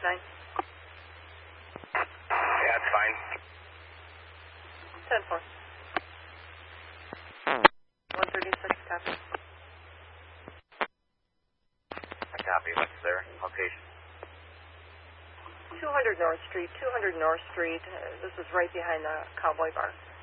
9. Yeah, it's fine. 10-4. 136, copy. I copy. What's their location? 200 North Street, 200 North Street. This is right behind the Cowboy Bar.